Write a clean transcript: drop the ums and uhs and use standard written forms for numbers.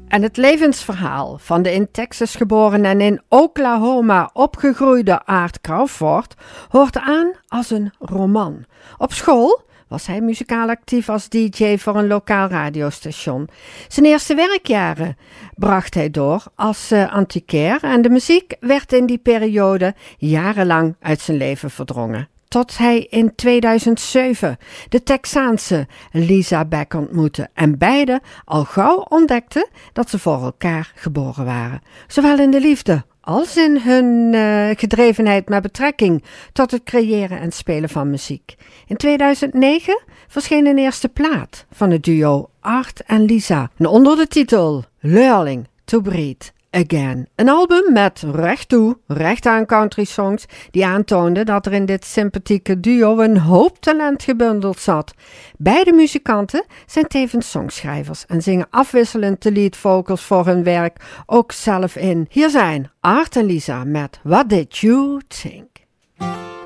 En het levensverhaal van de in Texas geboren en in Oklahoma opgegroeide Art Crawford hoort aan als een roman. Op school was hij muzikaal actief als DJ voor een lokaal radiostation. Zijn eerste werkjaren bracht hij door als antiquair en de muziek werd in die periode jarenlang uit zijn leven verdrongen. Tot hij in 2007 de Texaanse Lisa Beck ontmoette en beiden al gauw ontdekten dat ze voor elkaar geboren waren. Zowel in de liefde als in hun gedrevenheid met betrekking tot het creëren en spelen van muziek. In 2009 verscheen een eerste plaat van het duo Art en Lisa onder de titel Learning to Breathe Again. Een album met recht toe, recht aan country songs die aantoonde dat er in dit sympathieke duo een hoop talent gebundeld zat. Beide muzikanten zijn tevens songschrijvers en zingen afwisselend de lead vocals voor hun werk ook zelf in. Hier zijn Art en Lisa met What Did You Think?